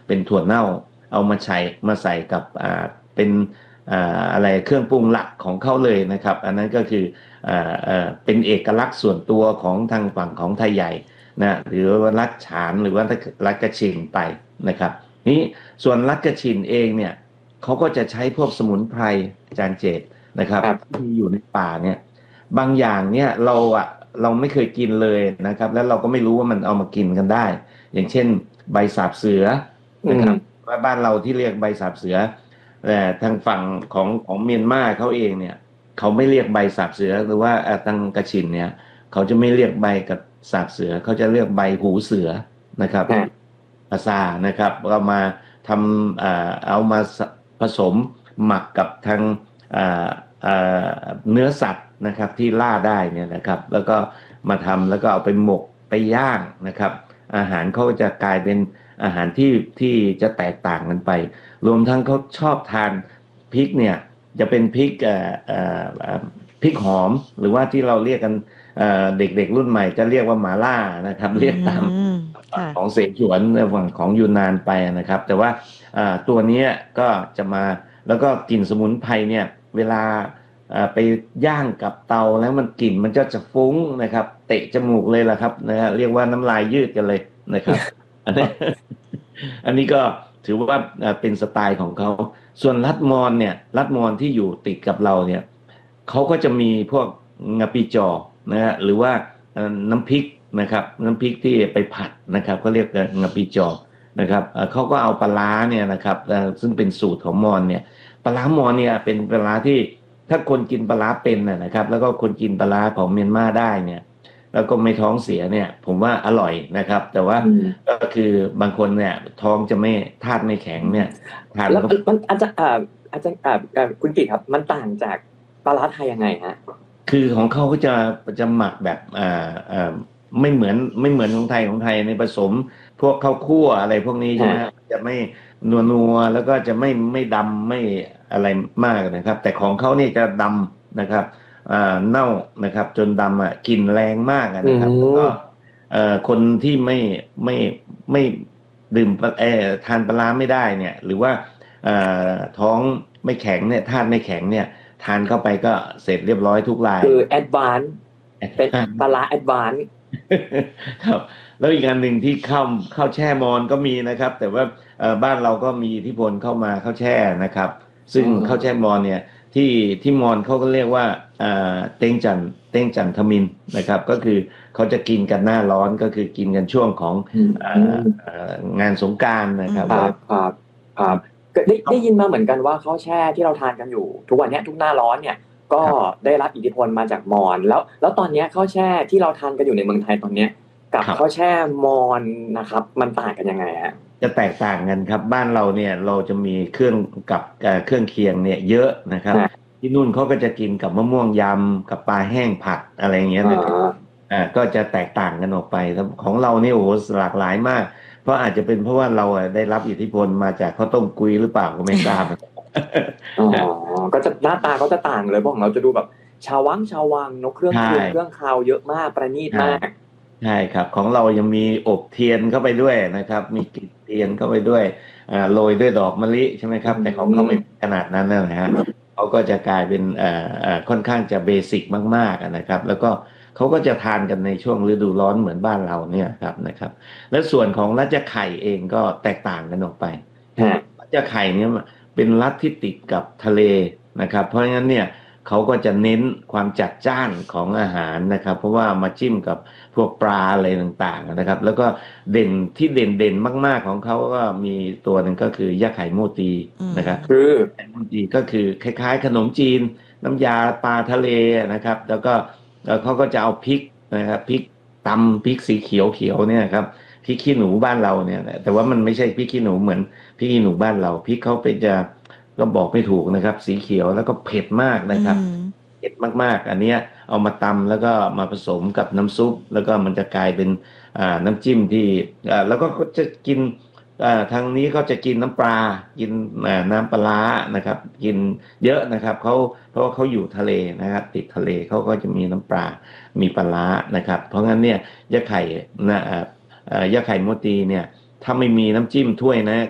เป็นถั่วเน่าเอามาใส่กับเป็นอะไรเครื่องปรุงหลักของเขาเลยนะครับอันนั้นก็คือเป็นเอกลักษณ์ส่วนตัวของทางฝั่งของไทยใหญ่นะหรือว่ารัฐฉานหรือว่ารัฐกระชินไปนะครับนี้ส่วนรัฐกระชินเองเนี่ยเขาก็จะใช้พวกสมุนไพรจานเจตนะครับครับที่อยู่ในป่าเนี่ยบางอย่างเนี่ยเราไม่เคยกินเลยนะครับแล้วเราก็ไม่รู้ว่ามันเอามากินกันได้อย่างเช่นใบสาบเสืออืนะครับมว่าบ้านเราที่เรียกใบสาบเสือแต่ทางฝั่งของเมียนมาเขาเองเนี่ยเขาไม่เรียกใบสาบเสือหรือว่าทางกระชินเนี่ยเขาจะไม่เรียกใบกับสาบเสือเขาจะเรียกใบหูเสือนะครับฮะภาษานะครับเรามาทำเอามาผสมหมักกับทางอ่าอ่าเนื้อสัตว์นะครับที่ล่าได้เนี่ยนะครับแล้วก็มาทำแล้วก็เอาไปหมกไปย่างนะครับอาหารเขาจะกลายเป็นอาหารที่จะแตกต่างกันไปรวมทั้งเขาชอบทานพริกเนี่ยจะเป็นพริกพริกหอมหรือว่าที่เราเรียกกันเด็กๆรุ่นใหม่จะเรียกว่าหมาล่านะครับอืเรียกตามมค่ะของเสฉวนฝั่งของยูนนานไปนะครับแต่ว่าตัวนี้ก็จะมาแล้วก็กลิ่นสมุนไพรเนี่ยเวลาไปย่างกับเตาแล้วมันกลิ่นมันจะฟุ้งนะครับเตะจมูกเลยล่ะครับนะฮะเรียกว่าน้ำลายยืดกันเลยนะครับอันนี้อันนี้ก็ถือว่าเป็นสไตล์ของเขาส่วนรัฐมอญเนี่ยรัฐมอญที่อยู่ติดกับเราเนี่ยเขาก็จะมีพวกงาปีจอนะฮะหรือว่าน้ำพริกนะครับน้ำพริกที่ไปผัดนะครับเขาเรียกงาปีจอนะครับเขาก็เอาปลาร้าเนี่ยนะครับซึ่งเป็นสูตรของมอญเนี่ยปลาร้ามอญเนี่ยเป็นปลาร้าที่ถ้าคนกินปลาร้าเป็นนะครับแล้วก็คนกินปลาร้าของเมียนมาได้เนี่ยแล้วก็ไม่ท้องเสียเนี่ยผมว่าอร่อยนะครับแต่ว่าอืมก็คือบางคนเนี่ยท้องจะไม่ธาตุไม่แข็งเนี่ยทานแล้วก็มันอาจจะคุณกิตครับมันต่างจากปลาร้าไทยยังไงฮะคือของเขาก็จะหมักแบบไม่เหมือนของไทยในผสมพวกข้าวคั่วอะไรพวกนี้ใช่ไหมฮะฮะจะไม่นัวแล้วก็จะไม่ดำไม่อะไรมากนะครับแต่ของเขาเนี่ยจะดำนะครับเน่านะครับจนดำกลิ่นแรงมากอืนะครับแล้วก็มคนที่ไม่ไม่ดื่มทานปลาร้าไม่ได้เนี่ยหรือว่าเอ่ท้องไม่แข็งเนี่ยธาตุไม่แข็งเนี่ย ทานเข้าไปก็เสร็จเรียบร้อยทุกรายคือแอดวานซ์เป็นปลาร้าแอดวานซ์ครับแล้วอีกอันหนึ่งที่ข้าวแช่มอนก็มีนะครับแต่ว่าบ้านเราก็มีอิทธิพลเข้ามาข้าวแช่นะครับอ๋ซึ่งข้าวแช่อมอนเนี่ยที่มอนเขาก็เรียกว่าเต้งจันทมินนะครับก็คือเขาจะกินกันหน้าร้อนก็คือกินกันช่วงของอืเอ่อมงานสงกรานต์นะอืครับครัเวลาบครับครับก็ได้ยินมาเหมือนกันว่าข้าวแช่ที่เราทานกันอยู่ทุกวันเนี้ยทุกหน้าร้อนเนี่ยก็ครับได้รับอิทธิพลมาจากมอญแล้วตอนเนี้ยข้าวแช่ที่เราทานกันอยู่ในเมืองไทยตอนเนี้ยกับครับข้าวแช่มอญนะครับมันต่างกันยังไงฮะจะแตกต่างกันครับบ้านเราเนี่ยเราจะมีเครื่องกับเครื่องเคียงเนี่ยเยอะนะครับฮะที่นู่นเขาก็จะกินกับมะม่วงยำกับปลาแห้งผัดอะไรอย่างเงี้ยอ่นะครับาก็จะแตกต่างกันออกไปแล้วของเราเนี่ยโอ้โหหลากหลายมากเพราะอาจจะเป็นเพราะว่าเราได้รับอิทธิพลมาจากข้าวต้มกุยหรือเปล่าก็ไม่ทราบอ๋อก็จะหน้าตาก็จะต่างเลยเพราะของเราจะดูแบบชาววังเนกเครื่องใช่ปรุงเครื่องคาวเยอะมากประณีตใช่มากใช่ครับของเรายังมีอบเทียนเข้าไปด้วยนะครับมีกลีบเทียนเข้าไปด้วยโรยด้วยดอกมะลิใช่ไหมคอืรับแต่ของเขาไม่มขนาดนั้นนะฮะเขาก็จะกลายเป็นค่อนข้างจะเบสิกมากๆนะครับแล้วก็เขาก็จะทานกันในช่วงฤดูร้อนเหมือนบ้านเราเนี่ยครับนะครับและส่วนของรัชไข่เองก็แตกต่างกันออกไปฮะรัชไข่เนี่ยเป็นรัฐที่ติดกับทะเลนะครับเพราะงั้นเนี่ย เขาก็จะเน้นความจัดจ้านของอาหารนะครับเพราะว่ามาจิ้มกับพวกปลาอะไรต่างๆนะครับแล้วก็เด่นมากๆของเขาก็มีตัวหนึ่งก็คือยาไข่โมตีอืมนะครับคือไข่โมตีก็คือคล้ายๆขนมจีนน้ำยาปลาทะเลนะครับแล้วเขาก็จะเอาพริกนะครับพริกตำพริกสีเขียวเขียวเนี่ยครับพริกขี้หนูบ้านเราเนี่ยแต่ว่ามันไม่ใช่พริกขี้หนูเหมือนพริกขี้หนูบ้านเราพริกเขาเป็นจะ ก็บอกไม่ถูกนะครับสีเขียวแล้วก็เผ็ดมากอืนะครับมเผ็ดมากๆอันเนี้ยเอามาตำแล้วก็มาผสมกับน้ำซุปแล้วก็มันจะกลายเป็นน้ำจิ้มที่แล้วก็จะกินทางนี้เขาจะกินน้ำปลากินน้ำปลาร้านะครับกินเยอะนะครับเขาเพราะว่าเขาอยู่ทะเลนะครับติดทะเลเขาก็จะมีน้ำปลามีปลาร้านะครับเพราะงั้นเนี่ยยะไข่นะยะไข่โมตีเนี่ยถ้าไม่มีน้ำจิ้มถ้วยนะ